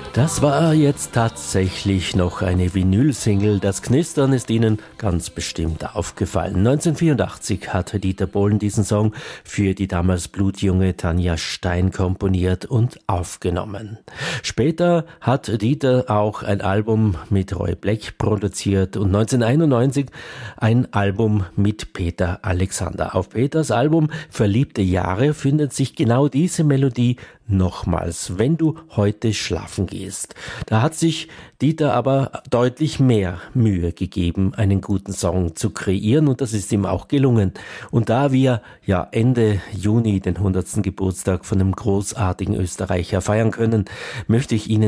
Das war jetzt tatsächlich noch eine Vinyl-Single. Das Knistern ist Ihnen ganz bestimmt aufgefallen. 1984 hatte Dieter Bohlen diesen Song für die damals blutjunge Tanja Stein komponiert und aufgenommen. Später hat Dieter auch ein Album mit Roy Black produziert und 1991 ein Album mit Peter Alexander. Auf Peters Album Verliebte Jahre findet sich genau diese Melodie nochmals, wenn du heute schlafen gehst. Da hat sich Dieter aber deutlich mehr Mühe gegeben, einen guten Song zu kreieren, und das ist ihm auch gelungen. Und da wir ja Ende Juni den 100. Geburtstag von einem großartigen Österreicher feiern können, möchte ich Ihnen